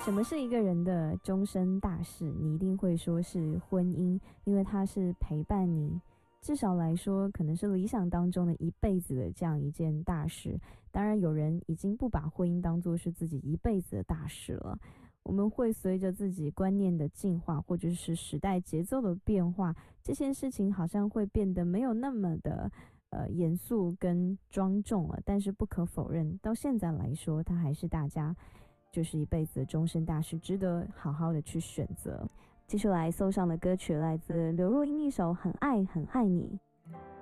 什么是一个人的终身大事？你一定会说是婚姻，因为它是陪伴你，至少来说可能是理想当中的一辈子的这样一件大事。当然有人已经不把婚姻当作是自己一辈子的大事了。我们会随着自己观念的进化，或者是时代节奏的变化，这件事情好像会变得没有那么的严肃跟庄重了。但是不可否认，到现在来说，它还是大家就是一辈子的终身大事，值得好好的去选择。接下来送上的歌曲来自刘若英一首《很爱很爱你》。